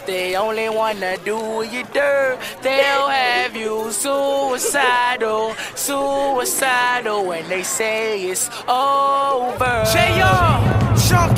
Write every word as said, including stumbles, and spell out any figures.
they only wanna do you dirt, they'll have you suicidal, suicidal when they say it's over. J R, Sean